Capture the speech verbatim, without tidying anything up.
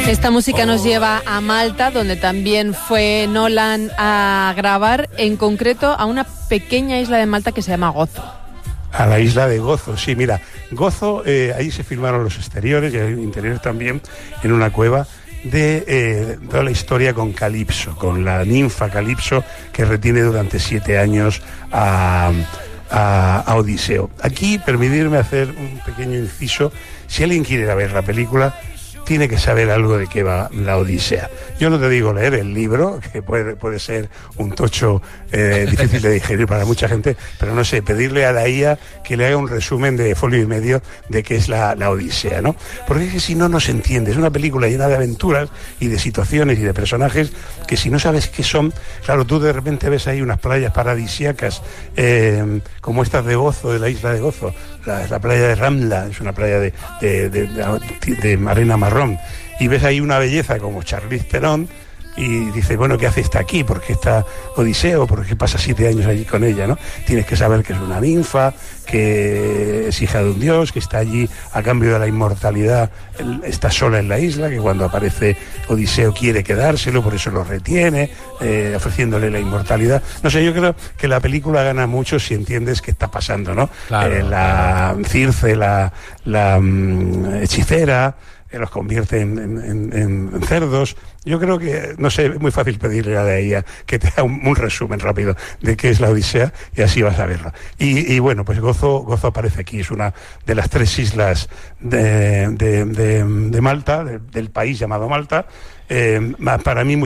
Esta música nos lleva a Malta, donde también fue Nolan a grabar, en concreto a una pequeña isla de Malta que se llama Gozo. A la isla de Gozo, sí, mira, Gozo, eh, ahí se filmaron los exteriores y el interior también, en una cueva de eh, toda la historia con Calipso, con la ninfa Calipso que retiene durante siete años a, a, a Odiseo. Aquí, permitirme hacer un pequeño inciso, si alguien quiere ir a ver la película, tiene que saber algo de qué va la Odisea. Yo no te digo leer el libro, que puede, puede ser un tocho eh, difícil de digerir para mucha gente, pero no sé, pedirle a la I A que le haga un resumen de folio y medio de qué es la, la Odisea, ¿no? Porque es que si no, no se entiende. Es una película llena de aventuras y de situaciones y de personajes que si no sabes qué son, claro, tú de repente ves ahí unas playas paradisíacas eh, como estas de Gozo, de la isla de Gozo, la, la playa de Ramla, es una playa de, de, de, de, de arena marrón, y ves ahí una belleza como Charlize Theron y dices, bueno, ¿qué hace esta aquí? ¿Por qué está Odiseo? ¿Por qué pasa siete años allí con ella, no? Tienes que saber que es una ninfa, que es hija de un dios, que está allí a cambio de la inmortalidad, está sola en la isla, que cuando aparece Odiseo quiere quedárselo, por eso lo retiene, eh, ofreciéndole la inmortalidad. No sé, yo creo que la película gana mucho si entiendes qué está pasando, ¿no? Claro, eh, la claro. Circe, la, la um, hechicera, que los convierte en, en, en, en cerdos. Yo creo que, no sé, es muy fácil pedirle a ella que te haga un, un resumen rápido de qué es la Odisea y así vas a verla. Y, y bueno, pues Gozo, Gozo aparece aquí, es una de las tres islas de, de, de, de Malta, de, del país llamado Malta. Eh, para mí